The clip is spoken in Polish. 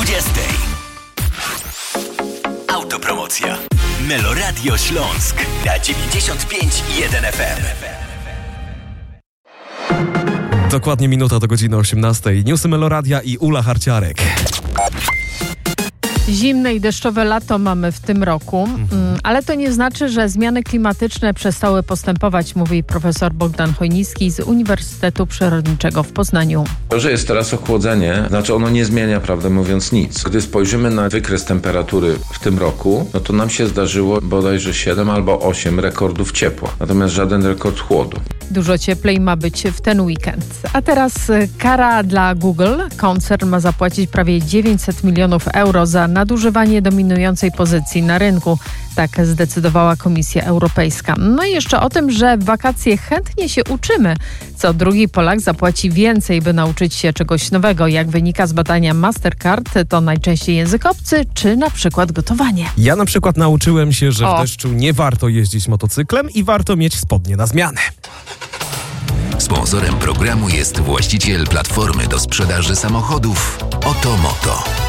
20. Autopromocja. Meloradio Śląsk na 95,1 FM. Dokładnie minuta do godziny 18. Newsy Meloradia i Ula Harciarek. Zimne i deszczowe lato mamy w tym roku, ale to nie znaczy, że zmiany klimatyczne przestały postępować, mówi profesor Bogdan Chojnicki z Uniwersytetu Przyrodniczego w Poznaniu. To, że jest teraz ochłodzenie, znaczy ono nie zmienia, prawdę mówiąc, nic. Gdy spojrzymy na wykres temperatury w tym roku, no to nam się zdarzyło bodajże 7 albo 8 rekordów ciepła, natomiast żaden rekord chłodu. Dużo cieplej ma być w ten weekend. A teraz kara dla Google. Koncern ma zapłacić prawie 900 milionów euro za nadużywanie dominującej pozycji na rynku. Tak zdecydowała Komisja Europejska. No i jeszcze o tym, że w wakacje chętnie się uczymy. Co drugi Polak zapłaci więcej, by nauczyć się czegoś nowego. Jak wynika z badania Mastercard, to najczęściej język obcy, czy na przykład gotowanie. Ja na przykład nauczyłem się, że w deszczu nie warto jeździć motocyklem i warto mieć spodnie na zmianę. Sponsorem programu jest właściciel platformy do sprzedaży samochodów Oto Moto.